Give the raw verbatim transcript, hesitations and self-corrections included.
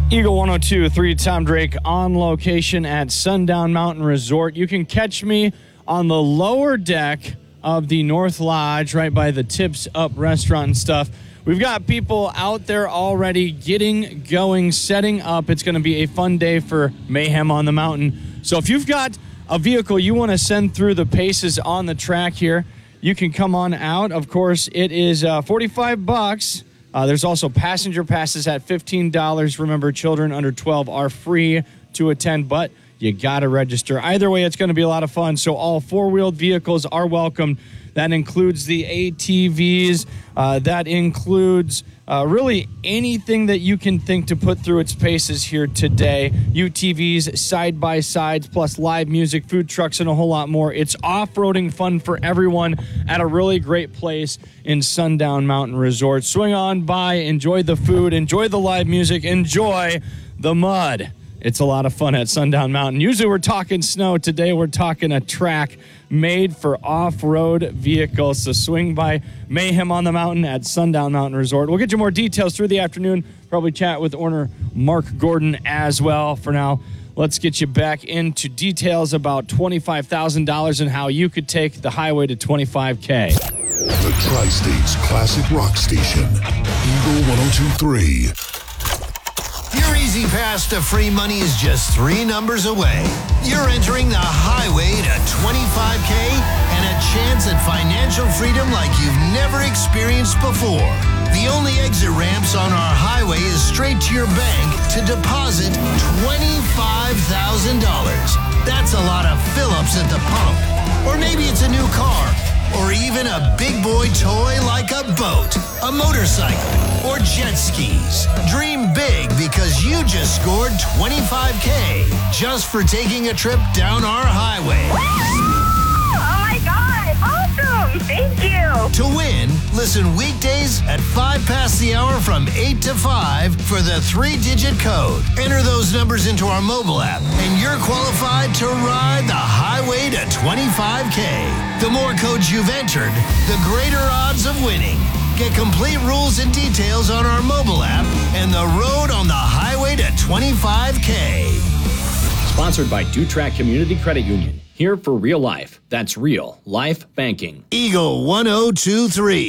Eagle one oh two point three, Tom Drake on location at Sundown Mountain Resort. You can catch me on the lower deck of the North Lodge right by the Tips Up restaurant and stuff. We've got people out there already getting going, setting up. It's going to be a fun day for Mayhem on the Mountain. So if you've got a vehicle you want to send through the paces on the track here, you can come on out. Of course, it is uh, forty-five bucks. Uh, there's also passenger passes at fifteen dollars. Remember, children under twelve are free to attend, but you got to register. Either way, it's going to be a lot of fun. So all four-wheeled vehicles are welcome. That includes the A T Vs. Uh, that includes uh, really anything that you can think to put through its paces here today. U T Vs, side-by-sides, plus live music, food trucks, and a whole lot more. It's off-roading fun for everyone at a really great place in Sundown Mountain Resort. Swing on by, enjoy the food, enjoy the live music, enjoy the mud. It's a lot of fun at Sundown Mountain. Usually we're talking snow. Today we're talking a track made for off-road vehicles. So swing by Mayhem on the Mountain at Sundown Mountain Resort. We'll get you more details through the afternoon. Probably chat with owner Mark Gordon as well. For now, let's get you back into details about twenty-five thousand dollars and how you could take the highway to twenty-five K. The Tri-State's classic rock station, Eagle one oh two point three. Your easy pass to free money is just three numbers away. You're entering the highway to twenty-five K and a chance at financial freedom like you've never experienced before. The only exit ramps on our highway is straight to your bank to deposit twenty-five thousand dollars. That's a lot of fill-ups at the pump. Or maybe it's a new car. Or even a big boy toy like a boat, a motorcycle, or jet skis. Dream big because you just scored twenty-five K just for taking a trip down our highway. Oh my God, awesome, thank you. To win, listen weekdays at five past the hour from eight to five for the three-digit code. Enter those numbers into our mobile app and you're qualified to ride the highway to twenty-five K. The more codes you've entered, the greater odds of winning. Get complete rules and details on our mobile app and the road on the highway to twenty-five K. Sponsored by DuTrack Community Credit Union. Here for real life. That's real life banking. Eagle one oh two point three.